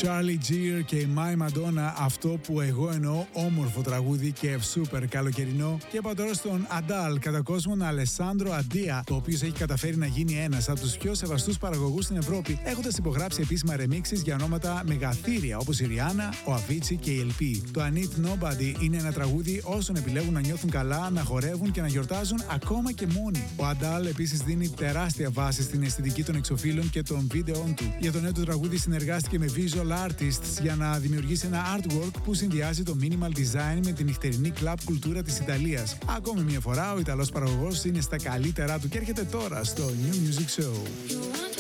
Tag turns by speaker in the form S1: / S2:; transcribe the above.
S1: Charlie Gear και η My Madonna, αυτό που εγώ εννοώ όμορφο τραγούδι και σούπερ καλοκαιρινό. Και είπα τώρα στον Adal, κατά κόσμον Αλεσάνδρο Αντία, ο οποίος έχει καταφέρει να γίνει ένας από τους πιο σεβαστούς παραγωγούς στην Ευρώπη, έχοντας υπογράψει επίσημα remixes για ονόματα μεγαθύρια όπως η Rihanna, ο Avicii και η LP. Το I Need Nobody είναι ένα τραγούδι όσων επιλέγουν να νιώθουν καλά, να χορεύουν και να γιορτάζουν ακόμα και μόνοι. Ο Adal επίσης δίνει τεράστια βάση στην αισθητική των εξωφύλων και των βίντεών του. Για το νέο του τραγούδι συνεργάστηκε με visual artists για να δημιουργήσει ένα artwork που συνδυάζει το minimal design με την νυχτερινή club κουλτούρα της Ιταλίας. Ακόμη μια φορά ο Ιταλός παραγωγός είναι στα καλύτερά του και έρχεται τώρα στο New Music Show.